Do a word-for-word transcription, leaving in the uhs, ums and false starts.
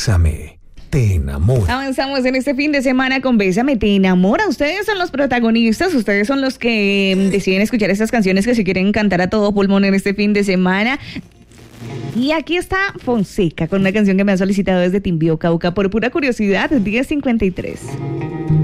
Bésame, te enamora. Avanzamos en este fin de semana con Bésame, te enamora. Ustedes son los protagonistas, ustedes son los que mm, deciden escuchar estas canciones que se quieren cantar a todo pulmón en este fin de semana. Y aquí está Fonseca con una canción que me han solicitado desde Timbío, Cauca, por pura curiosidad, diez cincuenta y tres.